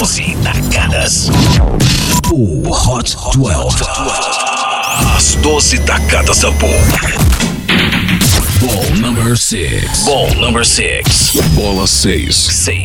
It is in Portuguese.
12 tacadas. O Hot 12. As 12 tacadas da Bull. Ball number 6. Ball number 6. Bola 6.